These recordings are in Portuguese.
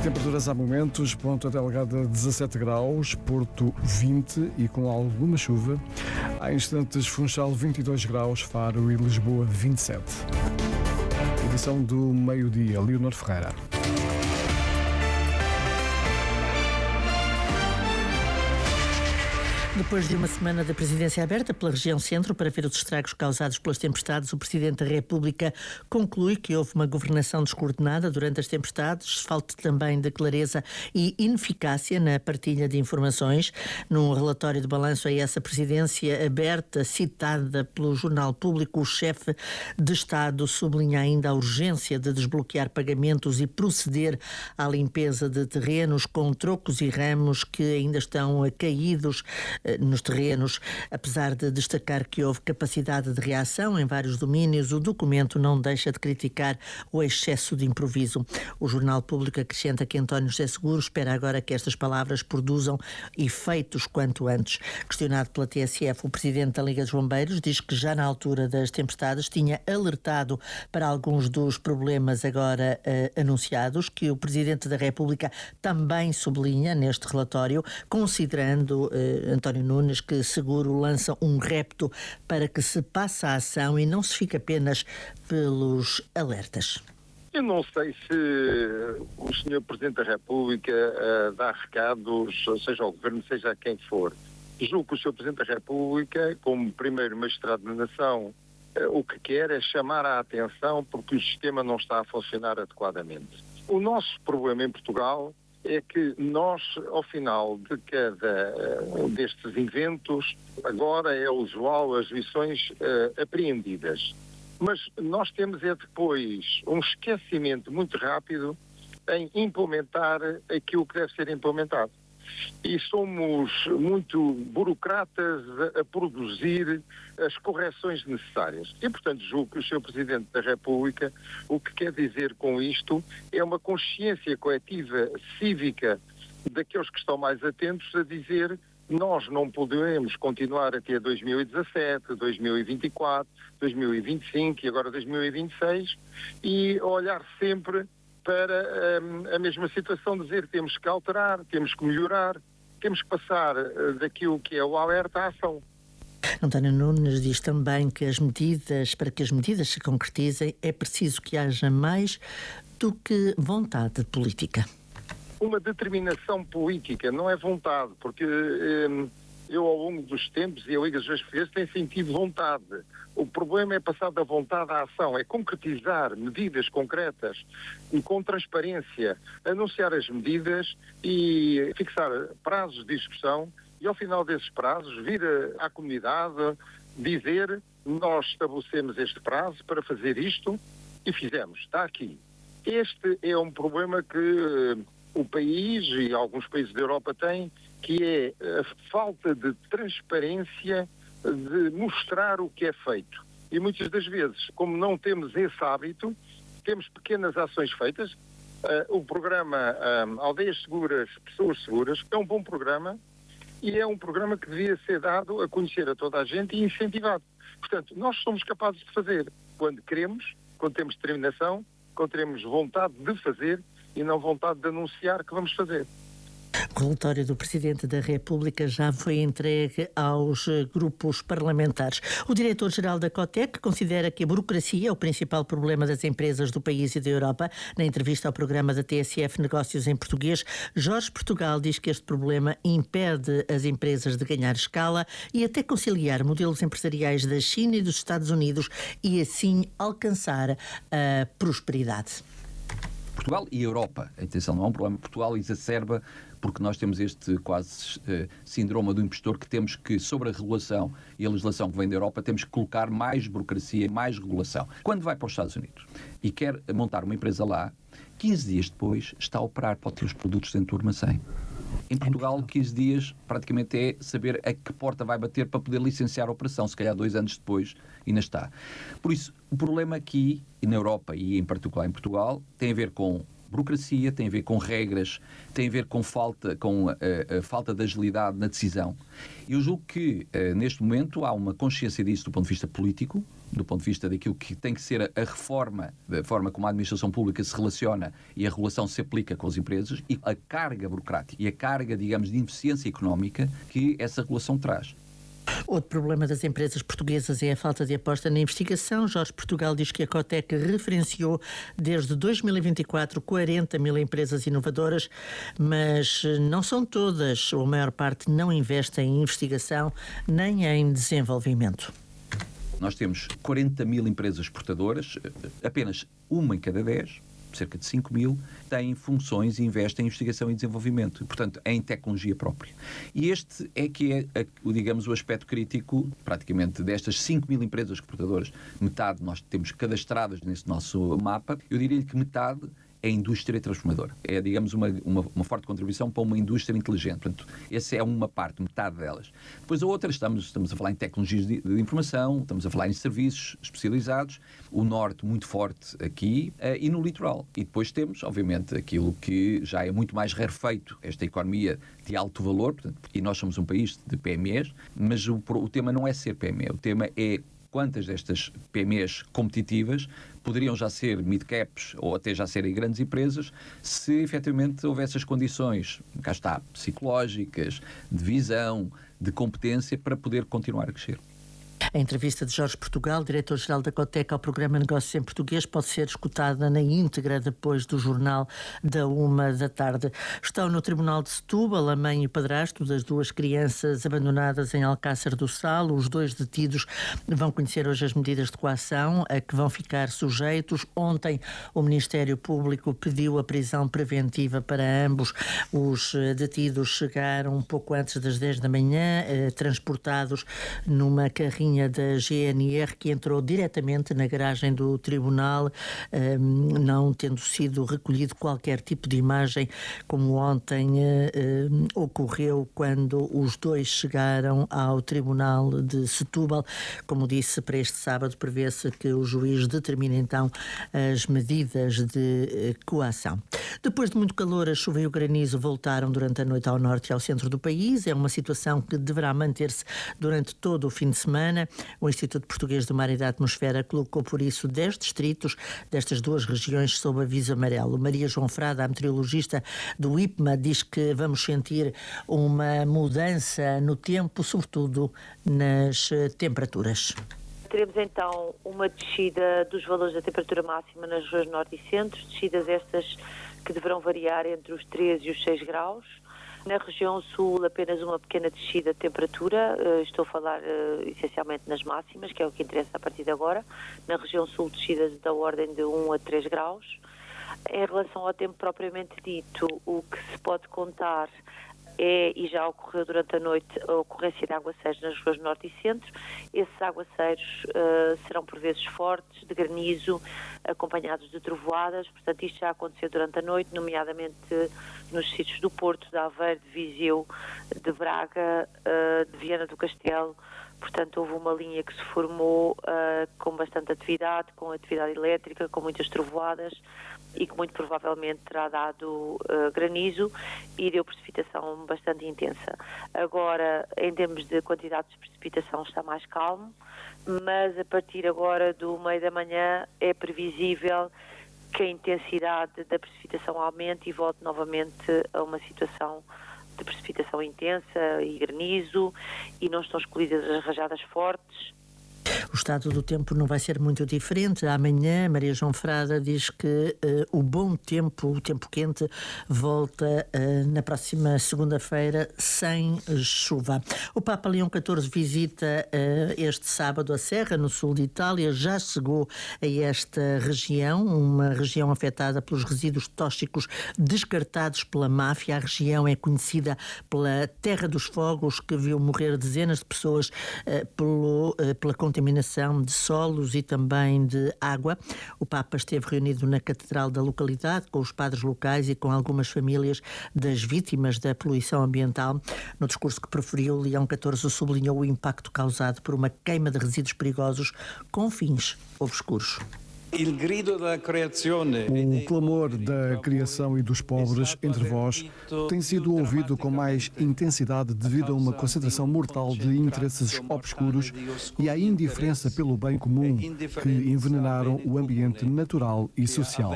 Temperaturas há momentos, Ponta Delgada 17 graus, Porto 20 e com alguma chuva. Há instantes Funchal 22 graus, Faro e Lisboa 27. Edição do meio-dia, Leonor Ferreira. Depois de uma semana da presidência aberta pela região centro para ver os estragos causados pelas tempestades, o Presidente da República conclui que houve uma governação descoordenada durante as tempestades, falta também de clareza e ineficácia na partilha de informações. Num relatório de balanço a essa presidência aberta, citada pelo Jornal Público, o chefe de Estado sublinha ainda a urgência de desbloquear pagamentos e proceder à limpeza de terrenos com trocos e ramos que ainda estão caídos nos terrenos. Apesar de destacar que houve capacidade de reação em vários domínios, o documento não deixa de criticar o excesso de improviso. O Jornal Público acrescenta que António José Seguro espera agora que estas palavras produzam efeitos quanto antes. Questionado pela TSF, o presidente da Liga dos Bombeiros diz que já na altura das tempestades tinha alertado para alguns dos problemas agora anunciados, que o Presidente da República também sublinha neste relatório, considerando António Nunes que Seguro lança um repto para que se passe a ação e não se fique apenas pelos alertas. Eu não sei se o Sr. Presidente da República dá recados, seja ao Governo, seja a quem for. Julgo que o Sr. Presidente da República, como primeiro magistrado da nação, o que quer é chamar a atenção porque o sistema não está a funcionar adequadamente. O nosso problema em Portugal é que nós, ao final de cada destes eventos, agora é usual as lições apreendidas. Mas nós temos depois um esquecimento muito rápido em implementar aquilo que deve ser implementado. E somos muito burocratas a produzir as correções necessárias. E, portanto, julgo que o Sr. Presidente da República, o que quer dizer com isto é uma consciência coletiva cívica daqueles que estão mais atentos a dizer: nós não podemos continuar até 2017, 2024, 2025 e agora 2026 e olhar sempre para a mesma situação, dizer que temos que alterar, temos que melhorar, temos que passar daquilo que é o alerta à ação. António Nunes diz também que para que as medidas se concretizem é preciso que haja mais do que vontade política. Uma determinação política, não é vontade, porque eu ao longo dos tempos e a Liga dos Portugueses tem sentido vontade. O problema é passar da vontade à ação, é concretizar medidas concretas e com transparência, anunciar as medidas e fixar prazos de execução e ao final desses prazos vir à comunidade dizer: nós estabelecemos este prazo para fazer isto e fizemos, está aqui. Este é um problema que o país e alguns países da Europa têm, que é a falta de transparência, de mostrar o que é feito. E muitas das vezes, como não temos esse hábito, temos pequenas ações feitas. O programa Aldeias Seguras, Pessoas Seguras, é um bom programa e é um programa que devia ser dado a conhecer a toda a gente e incentivado. Portanto, nós somos capazes de fazer quando queremos, quando temos determinação, quando temos vontade de fazer e não vontade de anunciar que vamos fazer. O relatório do Presidente da República já foi entregue aos grupos parlamentares. O diretor-geral da Cotec considera que a burocracia é o principal problema das empresas do país e da Europa. Na entrevista ao programa da TSF Negócios em Português, Jorge Portugal diz que este problema impede as empresas de ganhar escala e até conciliar modelos empresariais da China e dos Estados Unidos e assim alcançar a prosperidade. Portugal e a Europa, atenção, não é um problema. Portugal exacerba porque nós temos este quase síndrome do impostor que temos que, sobre a regulação e a legislação que vem da Europa, temos que colocar mais burocracia e mais regulação. Quando vai para os Estados Unidos e quer montar uma empresa lá, 15 dias depois está a operar, pode ter os produtos dentro do armazém. Em Portugal, 15 dias praticamente é saber a que porta vai bater para poder licenciar a operação, se calhar 2 anos depois ainda está. Por isso, o problema aqui, e na Europa e em particular em Portugal, tem a ver com burocracia, tem a ver com regras, tem a ver com a falta de agilidade na decisão. Eu julgo que, neste momento, há uma consciência disso do ponto de vista político, do ponto de vista daquilo que tem que ser a reforma, da forma como a administração pública se relaciona e a regulação se aplica com as empresas, e a carga burocrática e a carga, digamos, de ineficiência económica que essa regulação traz. Outro problema das empresas portuguesas é a falta de aposta na investigação. Jorge Portugal diz que a Cotec referenciou desde 2024 40 mil empresas inovadoras, mas não são todas, ou a maior parte não investe em investigação nem em desenvolvimento. Nós temos 40 mil empresas exportadoras, apenas uma em cada 10, cerca de 5 mil, têm funções e investem em investigação e desenvolvimento, e, portanto, em tecnologia própria. E este é que é, digamos, o aspecto crítico, praticamente, destas 5 mil empresas exportadoras. Metade nós temos cadastradas nesse nosso mapa. Eu diria que metade é a indústria transformadora. É, digamos, uma forte contribuição para uma indústria inteligente. Portanto, essa é uma parte, metade delas. Depois a outra, estamos a falar em tecnologias de informação, estamos a falar em serviços especializados, o norte muito forte aqui e no litoral. E depois temos, obviamente, aquilo que já é muito mais rarefeito, esta economia de alto valor, portanto, e nós somos um país de PMEs, mas o tema não é ser PME, o tema é quantas destas PMEs competitivas poderiam já ser mid-caps ou até já serem grandes empresas se efetivamente houvesse as condições, cá está, psicológicas, de visão, de competência para poder continuar a crescer. A entrevista de Jorge Portugal, diretor-geral da Cotec, ao programa Negócios em Português, pode ser escutada na íntegra depois do jornal da 13h. Estão no Tribunal de Setúbal a mãe e o padrasto das duas crianças abandonadas em Alcácer do Sal. Os dois detidos vão conhecer hoje as medidas de coação a que vão ficar sujeitos. Ontem o Ministério Público pediu a prisão preventiva para ambos. Os detidos chegaram um pouco antes das 10 da manhã, transportados numa carrinha da GNR que entrou diretamente na garagem do tribunal, não tendo sido recolhido qualquer tipo de imagem, como ontem ocorreu quando os dois chegaram ao Tribunal de Setúbal. Como disse, para este sábado prevê-se que o juiz determine então as medidas de coação. Depois de muito calor, a chuva e o granizo voltaram durante a noite ao norte e ao centro do país. É uma situação que deverá manter-se durante todo o fim de semana. O Instituto Português do Mar e da Atmosfera colocou, por isso, 10 distritos destas duas regiões sob aviso amarelo. Maria João Frada, a meteorologista do IPMA, diz que vamos sentir uma mudança no tempo, sobretudo nas temperaturas. Teremos então uma descida dos valores da temperatura máxima nas regiões norte e centro, descidas estas que deverão variar entre os 13 e os 6 graus. Na região sul, apenas uma pequena descida de temperatura, estou a falar essencialmente nas máximas, que é o que interessa a partir de agora. Na região sul, descidas da ordem de 1 a 3 graus. Em relação ao tempo propriamente dito, o que se pode contar é, e já ocorreu durante a noite, a ocorrência de aguaceiros nas regiões norte e centro. Esses aguaceiros serão por vezes fortes, de granizo, acompanhados de trovoadas. Portanto, isto já aconteceu durante a noite, nomeadamente nos sítios do Porto, de Aveiro, de Viseu, de Braga, de Viana do Castelo. Portanto, houve uma linha que se formou com bastante atividade, com atividade elétrica, com muitas trovoadas, e que muito provavelmente terá dado granizo e deu precipitação bastante intensa. Agora, em termos de quantidade de precipitação, está mais calmo, mas a partir agora do meio da manhã é previsível que a intensidade da precipitação aumente e volte novamente a uma situação de precipitação intensa e granizo, e não estão excluídas as rajadas fortes. O estado do tempo não vai ser muito diferente. Amanhã, Maria João Frada diz que o bom tempo, o tempo quente, volta na próxima segunda-feira sem chuva. O Papa Leão XIV visita este sábado a Serra, no sul de Itália. Já chegou a esta região, uma região afetada pelos resíduos tóxicos descartados pela máfia. A região é conhecida pela Terra dos Fogos, que viu morrer dezenas de pessoas pela contaminação de solos e também de água. O Papa esteve reunido na Catedral da localidade com os padres locais e com algumas famílias das vítimas da poluição ambiental. No discurso que proferiu, Leão XIV sublinhou o impacto causado por uma queima de resíduos perigosos com fins obscuros. O clamor da criação e dos pobres entre vós tem sido ouvido com mais intensidade devido a uma concentração mortal de interesses obscuros e à indiferença pelo bem comum que envenenaram o ambiente natural e social.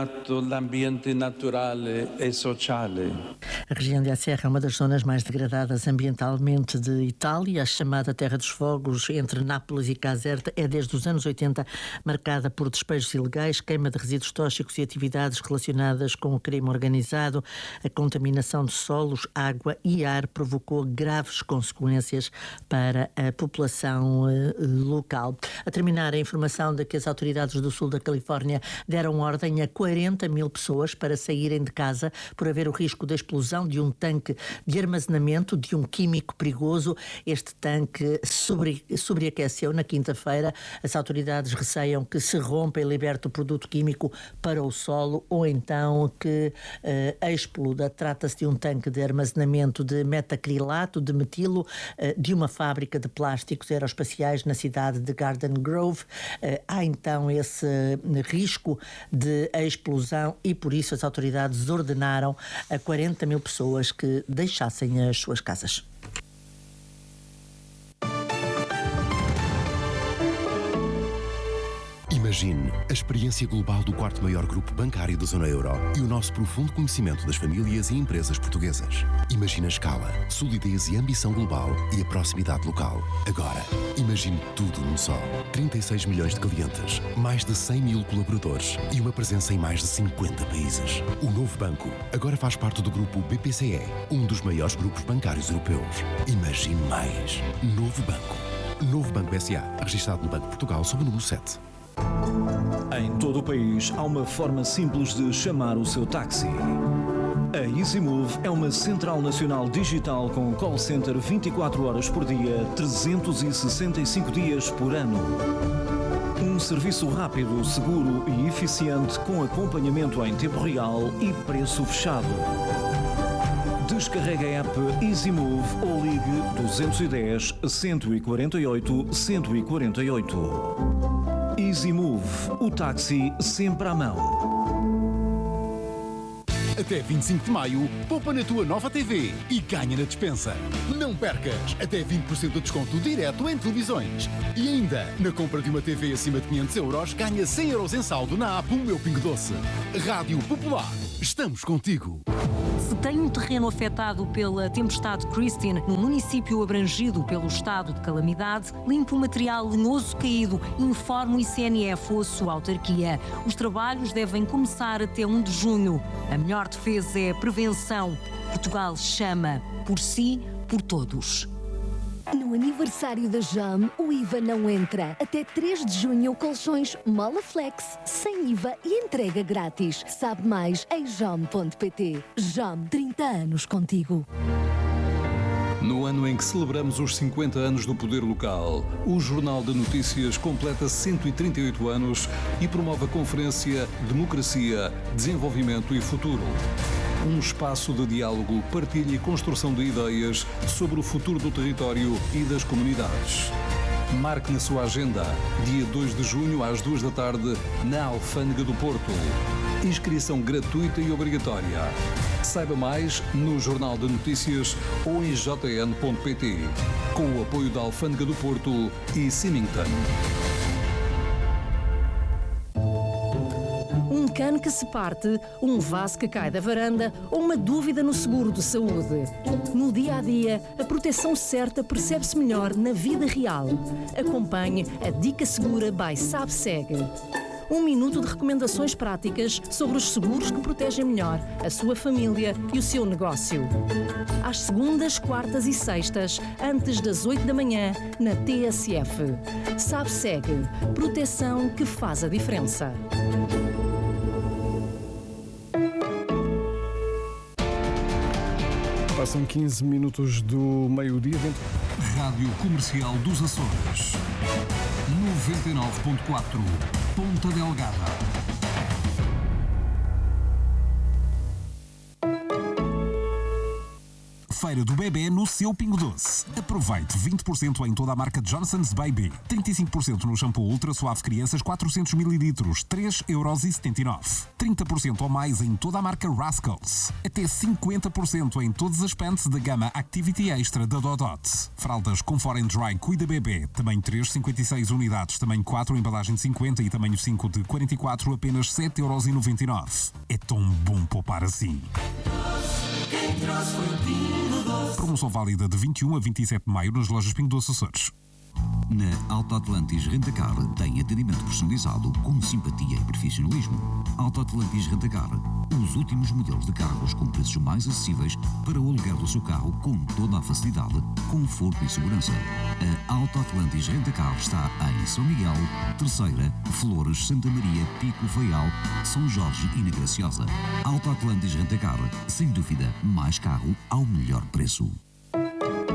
A região de Acerra é uma das zonas mais degradadas ambientalmente de Itália. A chamada Terra dos Fogos, entre Nápoles e Caserta, é desde os anos 80 marcada por despejos ilegais, queima de resíduos tóxicos e atividades relacionadas com o crime organizado. A contaminação de solos, água e ar provocou graves consequências para a população local. A terminar, a informação de que as autoridades do sul da Califórnia deram ordem a 40 mil pessoas para saírem de casa por haver o risco da explosão de um tanque de armazenamento de um químico perigoso. Este tanque sobreaqueceu na quinta-feira. As autoridades receiam que se rompa e liberte o produto químico para o solo ou então que exploda. Trata-se de um tanque de armazenamento de metacrilato de metilo de uma fábrica de plásticos aeroespaciais na cidade de Garden Grove. Há então esse risco de explosão e por isso as autoridades ordenaram a 40 mil pessoas que deixassem as suas casas. Imagine a experiência global do quarto maior grupo bancário da zona euro e o nosso profundo conhecimento das famílias e empresas portuguesas. Imagine a escala, solidez e ambição global e a proximidade local. Agora, imagine tudo num só. 36 milhões de clientes, mais de 100 mil colaboradores e uma presença em mais de 50 países. O novo banco agora faz parte do grupo BPCE, um dos maiores grupos bancários europeus. Imagine mais. Novo Banco. Novo Banco S.A., registado no Banco de Portugal sob o número 7. Em todo o país há uma forma simples de chamar o seu táxi. A EasyMove é uma central nacional digital com call center 24 horas por dia, 365 dias por ano. Um serviço rápido, seguro e eficiente com acompanhamento em tempo real e preço fechado. Descarregue a app EasyMove ou ligue 210 148 148. EasyMove, o táxi sempre à mão. Até 25 de maio, poupa na tua nova TV e ganha na despensa. Não percas! Até 20% de desconto direto em televisões. E ainda, na compra de uma TV acima de 500 euros, ganha 100 euros em saldo na app O Meu Pingo Doce. Rádio Popular. Estamos contigo. Se tem um terreno afetado pela tempestade Christine, no município abrangido pelo estado de calamidade, limpe o material lenhoso caído, informe o ICNF ou a sua autarquia. Os trabalhos devem começar até 1 de junho. A melhor defesa é a prevenção. Portugal chama por si, por todos. No aniversário da JAM, o IVA não entra. Até 3 de junho, colchões Molaflex, sem IVA e entrega grátis. Sabe mais em jam.pt. JAM, 30 anos contigo. No ano em que celebramos os 50 anos do poder local, o Jornal de Notícias completa 138 anos e promove a conferência Democracia, Desenvolvimento e Futuro. Um espaço de diálogo, partilha e construção de ideias sobre o futuro do território e das comunidades. Marque na sua agenda, dia 2 de junho às 2 da tarde, na Alfândega do Porto. Inscrição gratuita e obrigatória. Saiba mais no Jornal de Notícias ou em jn.pt, com o apoio da Alfândega do Porto e Symington. Um cano que se parte, um vaso que cai da varanda ou uma dúvida no seguro de saúde. No dia a dia, a proteção certa percebe-se melhor na vida real. Acompanhe a Dica Segura by SabSeg. 1 minuto de recomendações práticas sobre os seguros que protegem melhor a sua família e o seu negócio. Às segundas, quartas e sextas, antes das 8 da manhã, na TSF. SabSeg. Proteção que faz a diferença. Passam 15 minutos do meio-dia dentro. Rádio Comercial dos Açores. 99.4 Ponta Delgada. Feira do Bebê no seu Pingo Doce. Aproveite 20% em toda a marca Johnson's Baby, 35% no shampoo Ultra Suave Crianças 400 ml, 3,79€. 30% ou mais em toda a marca Rascals. Até 50% em todas as pants da gama Activity Extra da Dodot. Fraldas Comfort and Dry Cuida Bebê, tamanho 3, 56 unidades, tamanho 4, embalagem de 50 e tamanho 5 de 44, apenas 7,99€. É tão bom poupar assim. Promoção válida de 21 a 27 de maio nas lojas Pingo Doce Açores. Na Auto Atlantis Rentacar tem atendimento personalizado com simpatia e profissionalismo. Auto Atlantis Rentacar, os últimos modelos de carros com preços mais acessíveis para o aluguer do seu carro com toda a facilidade, conforto e segurança. A Auto Atlantis Rentacar está em São Miguel, Terceira, Flores, Santa Maria, Pico, Faial, São Jorge e na Graciosa. Auto Atlantis Rentacar, sem dúvida, mais carro ao melhor preço.